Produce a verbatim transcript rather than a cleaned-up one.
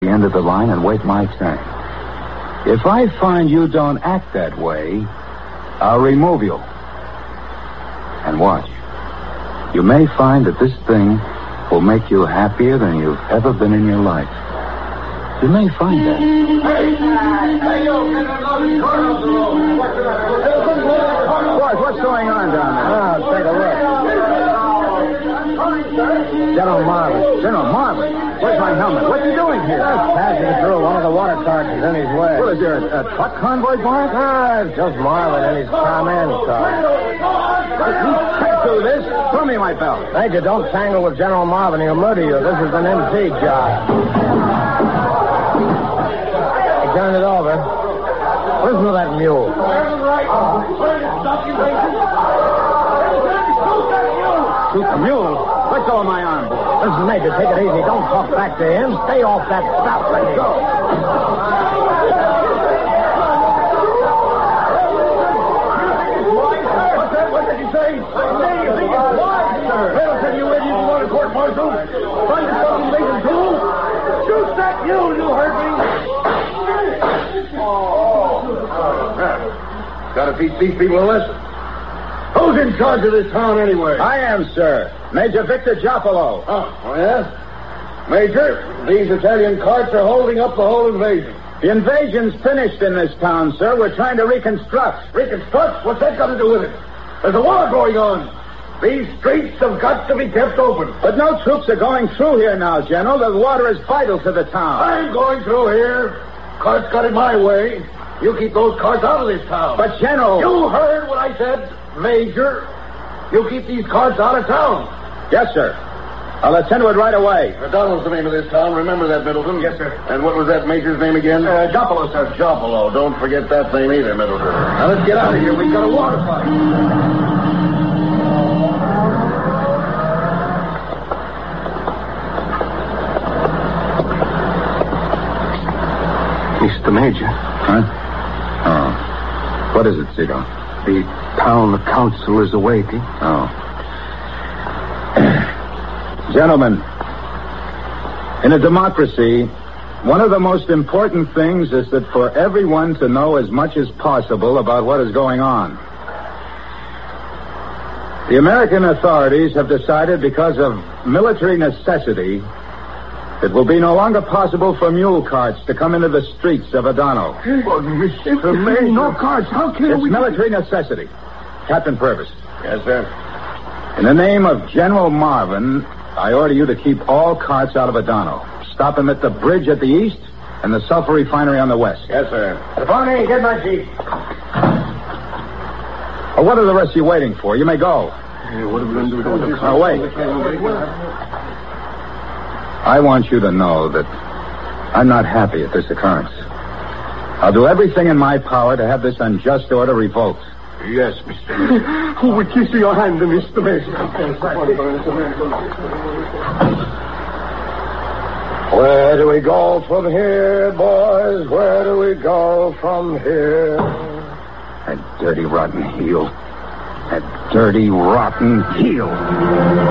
the end of the line and wait my turn. If I find you don't act that way, I'll remove you. And watch. You may find that this thing will make you happier than you've ever been in your life. You may find that. Hey! Hey, you! Get another car off the road! Boys, what's going on down there? Oh, take a look. General Marvin. General Marvin? Where's my helmet? What's he doing here? Just passing through. One of the water carts is in his way. What, is there a, a truck convoy, Bart? Ah, it's just Marvin and his command car. You can't do this. Throw me my belt. Major, don't tangle with General Marvin. He'll murder you. This is an M C job. He turned it over. Listen to that mule. Shoot the mule? Let go of my arm, boy. Listen, Major, take it easy. Don't talk back to him. Stay off that spout. Let go. What's that? What did he say? You think it's wise, sir? Well, tell you idiot, you want a court-martial? Find yourself in Lincoln, too? Shoot that mule, you heard me. Gotta teach these people a lesson. Who's in charge of this town, anyway? I am, sir. Major Victor Giappolo. Oh, oh yes? Major, these Italian carts are holding up the whole invasion. The invasion's finished in this town, sir. We're trying to reconstruct. Reconstruct? What's that got to do with it? There's a war going on. These streets have got to be kept open. But no troops are going through here now, General. The water is vital to the town. I'm going through here. Carts got it my way. You keep those carts out of this town. But, General... You heard what I said, Major. You keep these carts out of town. Yes, sir. I'll attend to it right away. Donald's the name of this town. Remember that, Middleton? Yes, sir. And what was that Major's name again? Uh, Giappolo, sir. Giappolo. Don't forget that name either, Middleton. Now, let's get out of here. We've got a water fight. Mister Major. Huh? Oh. What is it, Seagull? The town council is awaiting. Oh. Gentlemen, in a democracy, one of the most important things is that for everyone to know as much as possible about what is going on. The American authorities have decided, because of military necessity, it will be no longer possible for mule carts to come into the streets of Adano. Oh, Mister Major. No carts. How can It's we... military necessity. Captain Purvis. Yes, sir. In the name of General Marvin, I order you to keep all carts out of Adano. Stop them at the bridge at the east and the sulfur refinery on the west. Yes, sir. Tony, get my jeep. Oh, what are the rest of you waiting for? You may go. Hey, what are we going to do with this? Oh, wait. I want you to know that I'm not happy at this occurrence. I'll do everything in my power to have this unjust order revoked. Yes, Mister Major. Oh, we kiss your hand, Mister Major. Where do we go from here, boys? Where do we go from here? That dirty, rotten heel. That dirty, rotten heel.